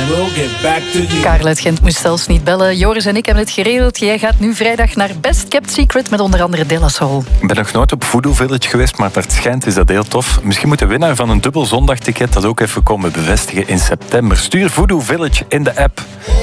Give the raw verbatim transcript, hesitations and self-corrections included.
and we'll get back to you. Karel uit Gent moest zelfs niet bellen. Joris en ik hebben het geregeld. Jij gaat nu vrijdag naar Best Kept Secret met onder andere De La Soul. Ik ben nog nooit op Voodoo Village geweest, maar naar het schijnt is dat heel tof. Misschien moet de winnaar van een dubbel zondagticket dat ook even komen bevestigen in september. Stuur Voodoo Village in de app.